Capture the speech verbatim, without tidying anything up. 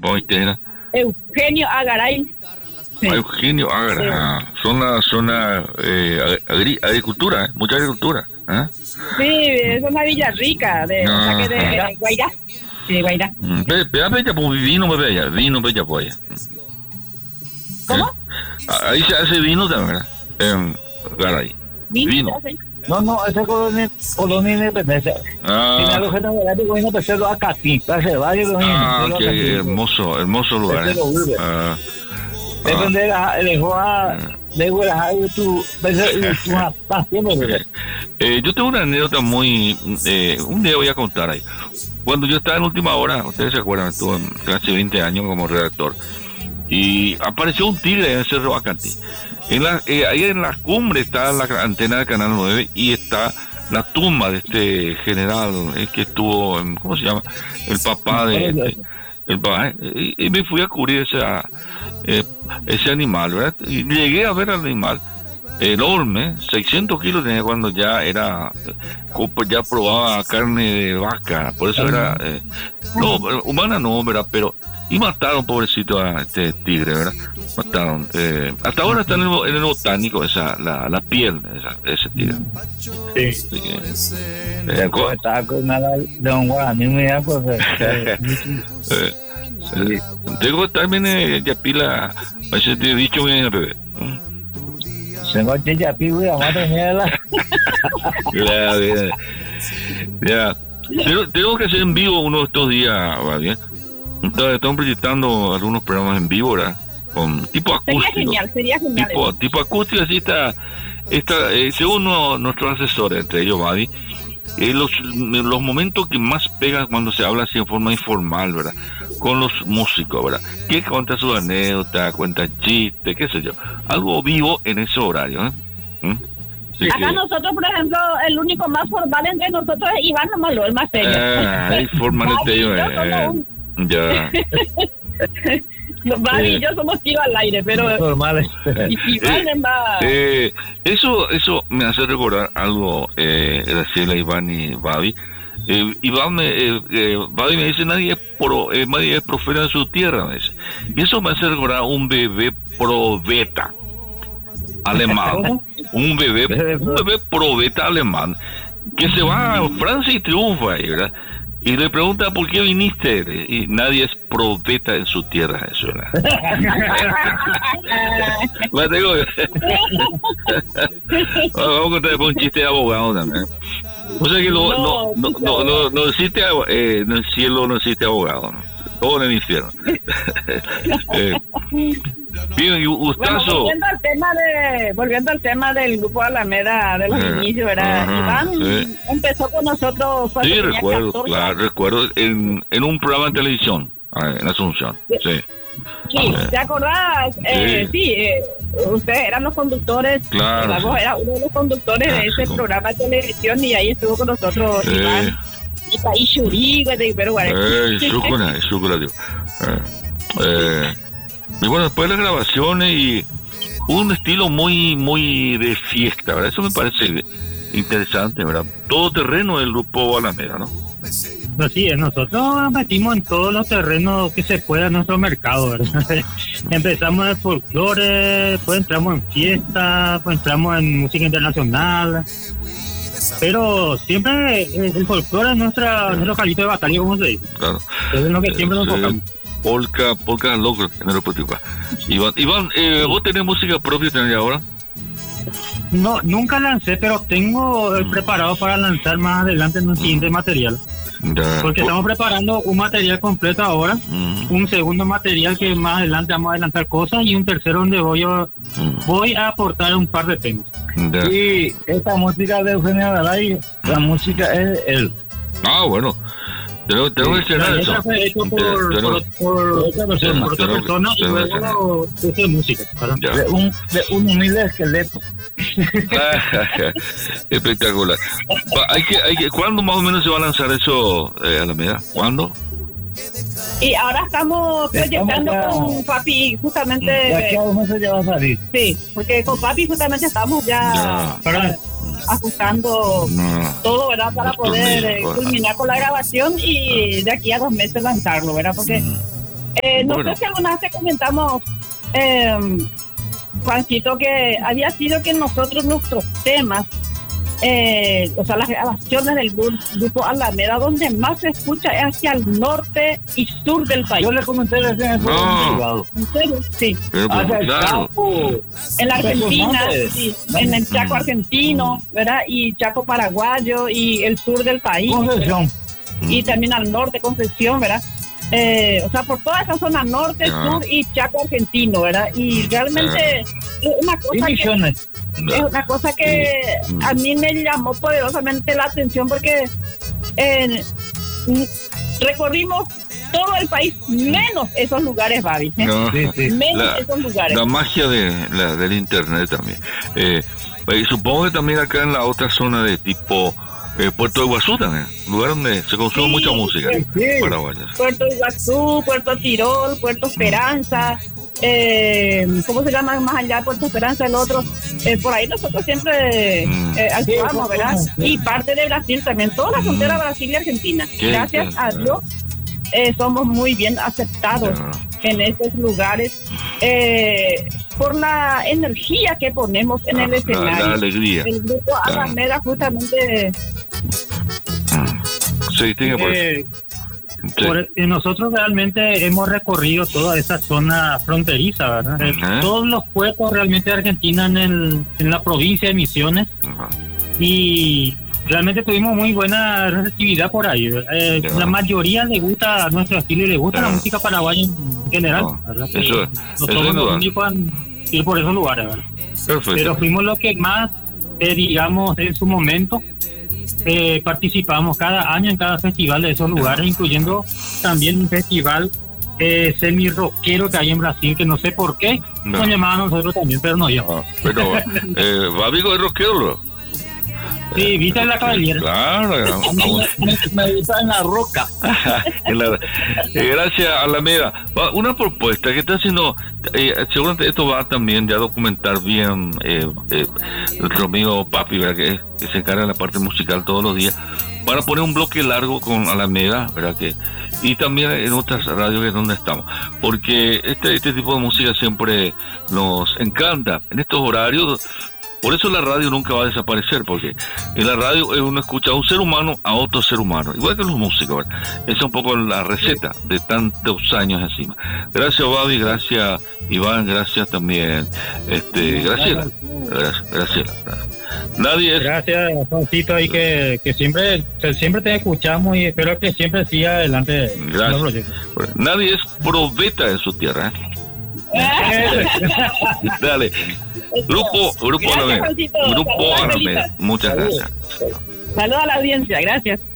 Boitera. Eugenio Agaray. Sí. Ah, Eugenio Agaray. Sí. Ah, zona, zona eh, agri, agricultura, ¿eh? Mucha agricultura. ¿eh? Sí, es una villa rica, de, ah, o sea que de, de Guairá. Sí, de Guairá. Ve, ve, bella, pues vino, me bella, vino, bella, pues. ¿Cómo? ¿Eh? Ahí se hace vino también, ¿verdad? En Garay. ¿Vino? Vino. No, no, esa colonia, colonia independencia. Ah. Tiene los generales que vienen a hacerlo a Catí, hace varios que Ah, qué hermoso, hermoso lugar. ¿eh? Ah, depende de la, dejó a, de la, tu, eh, yo tengo una anécdota muy, eh, un día voy a contar ahí. Cuando yo estaba en Última Hora, ustedes se acuerdan, estuve casi veinte años como redactor, y apareció un tigre en el Cerro Acatí. En la, eh, ahí en la cumbre está la antena del Canal nueve y está la tumba de este general eh, que estuvo, en, ¿cómo se llama? El papá de... de el papá, eh, y, y me fui a cubrir ese, eh, ese animal, ¿verdad? Y llegué a ver al animal enorme, seiscientos kilos tenía cuando ya era, ya probaba carne de vaca, por eso era, eh, no, humana no, ¿verdad? Pero, y mataron, pobrecito, a este tigre, ¿verdad? Mataron, eh, hasta ahora está en el, en el botánico, esa, la, la piel esa, ese tigre. Sí. Así que, eh, con, estaba con nada de un guaraní, mira, pues. Eh, eh, sí. Tengo también, eh, ya pila, ese te he dicho bien, bebé. Tengo chicha pibu y amate mierda. Ya, ya. Ya. Tengo, tengo que hacer en vivo uno de estos días, ¿va bien? Estamos proyectando algunos programas en vivo, ¿verdad? Con tipo acústico. Sería genial, sería genial. Tipo, tipo acústico, así está, está eh, según no, nuestros asesores, entre ellos Babi, eh, los, los momentos que más pegan cuando se habla así en forma informal, ¿verdad? Con los músicos, ¿verdad? Que cuenta su anécdota, cuenta chistes, qué sé yo. Algo vivo en ese horario, ¿eh? ¿Mm? Acá que, nosotros, por ejemplo, el único más formal entre nosotros es Iván Nomalo, el más serio. Ah, el formal este yo, eh. Un... Ya. Babi y yo somos tíos al aire, pero normales. Y Iván eh, va... eh, eso, eso me hace recordar algo, eh, Graciela, Iván y Babi. Eh, Iván me, eh, eh, Babi me dice, nadie es, pro, eh, nadie es profeta en su tierra, me dice. Y eso me hace recordar un bebé probeta alemán. un bebé, un bebé probeta alemán que se va a Francia y triunfa ahí, ¿verdad? Y le pregunta por qué viniste, y nadie es probeta en su tierra, eso, ¿verdad? Vamos a contar un chiste de abogado también. O sea que lo, no, no, no, no, no existe, eh, en el cielo no existe abogado, ¿no? Todo en el infierno. eh, bien, Gustazo. Bueno, volviendo al tema de, volviendo al tema del grupo Alameda de los uh, inicios, ¿verdad? Uh-huh, Iván sí. empezó con nosotros. Sí, recuerdo, claro, recuerdo en, en un programa de televisión en Asunción. Sí. Sí, ¿te acordás? Eh, sí, sí eh, ustedes eran los conductores, claro, la voz sí. era uno de los conductores ah, de ese sí, programa de televisión y ahí estuvo con nosotros sí. Iván. Y ahí Shuri, pero bueno. Eh, Shukura, Shukura, digo. Eh, eh, y bueno, después de las grabaciones y un estilo muy, muy de fiesta, ¿verdad? Eso me parece interesante, ¿verdad? Todo terreno del grupo Alameda, ¿no? Así es, nosotros metimos en todos los terrenos que se pueda en nuestro mercado, ¿verdad? Empezamos en folclore, después entramos en fiesta, pues entramos en música internacional, pero siempre el folclore es nuestra, nuestro caballito de batalla, como se dice. Claro. Es lo que siempre nos enfocamos. Polka, polka loco, en el Iván, Iván eh, ¿vos tenés música propia tenés ahora? No, nunca lancé, pero tengo mm. preparado para lanzar más adelante en un siguiente mm. material. Ya. Porque estamos preparando un material completo ahora, mm. un segundo material que más adelante vamos a adelantar cosas y un tercero donde voy a, mm. voy a aportar un par de temas. Ya. Y esta música de Eugenio Agaray, mm. la música es él. Ah, bueno. Tengo, tengo sí, que mencionar eso. Fue hecho por, tengo, por, por otra persona, por otra tengo, persona y luego de música. De un, de un humilde esqueleto. Espectacular. Hay que, hay que, ¿cuándo más o menos se va a lanzar eso, eh, Alameda? ¿Cuándo? Y ahora estamos proyectando ya, con Papi, justamente. De aquí a un mes ya va a salir. Sí, porque con Papi justamente estamos ya. ya. Para, ajustando no, todo, ¿verdad? Para poder eh, culminar con la grabación y de aquí a dos meses lanzarlo, ¿verdad? Porque Eh, no bueno. sé si alguna vez te comentamos, eh, Juancito, que había sido que nosotros, nuestros temas, eh, o sea, las grabaciones del grupo Alameda, donde más se escucha es hacia el norte y sur del país. Yo le comenté recién eso. No. ¿En serio? Sí. Pero, pues, Hacia el claro. Chaco. En la Argentina, sí, en el Chaco Mm. argentino, ¿verdad? Y Chaco paraguayo y el sur del país. Concesión. Y también al norte, Concepción, ¿verdad? Eh, o sea, por toda esa zona norte, Ya. sur y Chaco argentino, ¿verdad? Y realmente es una Y cosa que, Misiones. es una cosa que Mm. a mí me llamó poderosamente la atención porque eh, mm, recorrimos todo el país menos esos lugares, Babi, ¿eh? No. Sí, sí. Menos La- esos lugares. La magia de la, del internet también. Eh, y supongo que también acá en la otra zona de tipo eh, Puerto Iguazú también, lugar donde se consume Sí, mucha música sí. paraguaya. Puerto Iguazú, Puerto Tirol, Puerto Esperanza, eh, ¿cómo se llama más allá? Puerto Esperanza, el otro. Eh, por ahí nosotros siempre Mm. eh, actuamos, Sí, ¿verdad? sí. Y parte de Brasil también, toda la frontera Mm. Brasil y Argentina. Qué Gracias bien. a Dios eh, somos muy bien aceptados Ya. en estos lugares eh, por la energía que ponemos en La, el la- escenario. la alegría. El grupo Claro. Alameda justamente... Sí, tiene por Eh, sí. por- eh, nosotros realmente hemos recorrido toda esa zona fronteriza, ¿verdad? Eh, Ajá. Todos los puertos realmente de Argentina en, el, en la provincia de Misiones, Ajá. y realmente tuvimos muy buena receptividad por ahí. Eh, Ya. la mayoría le gusta nuestro estilo y le gusta Ya. la música paraguaya en general, No, ¿verdad? eso- Que eso no sin somos duda. los únicos en ir por esos lugares, ¿verdad? Perfecto. Pero fuimos los que más, eh, digamos, en su momento eh, participamos cada año en cada festival de esos lugares, incluyendo también un festival eh, semi-rockero que hay en Brasil, que no sé por qué No. nos llamaban a nosotros también, pero no yo. Ah, pero eh, Babico es rockero. Sí, viste la cabellera. Claro. Me, me gusta en la roca. En la- eh, gracias, Alameda. Va, una propuesta que está haciendo, eh, seguramente esto va también ya a documentar bien eh, eh, nuestro amigo Papi, ¿verdad? Que, que se encarga de la parte musical todos los días, para poner un bloque largo con Alameda, ¿verdad? Que, y también en otras radios que es donde estamos, porque este, este tipo de música siempre nos encanta en estos horarios. Por eso la radio nunca va a desaparecer, porque en la radio uno escucha a un ser humano a otro ser humano, igual que los músicos, ¿verdad? Esa es un poco la receta de tantos años encima. Gracias, Babi, gracias, Iván, gracias también, este, Graciela, gracias, Graciela. Nadie es, Gracias, Juancito, y que, que siempre, que siempre te escuchamos y espero que siempre siga adelante con los gracias. proyectos. Nadie es probeta en su tierra, ¿eh? Dale. Grupo, Grupo Gracias, Alameda. Juancito. Grupo Saludos, Alameda. Angelita. Muchas gracias. Saludos a la audiencia, gracias.